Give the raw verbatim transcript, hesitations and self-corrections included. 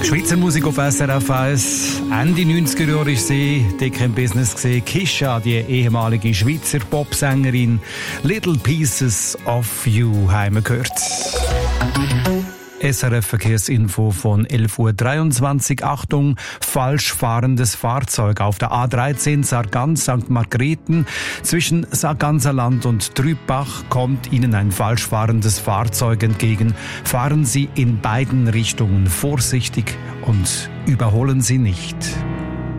Schweizer Musik auf S R F eins. Ende neunziger Jahre war sie dick im Business. Kisha, die ehemalige Schweizer Popsängerin. Little Pieces of You haben wir gehört. S R F-Verkehrsinfo von elf Uhr dreiundzwanzig. Achtung, falsch fahrendes Fahrzeug auf der A dreizehn Sargans Sankt Margrethen. Zwischen Sarganserland und Trübach kommt Ihnen ein falsch fahrendes Fahrzeug entgegen. Fahren Sie in beiden Richtungen vorsichtig und überholen Sie nicht.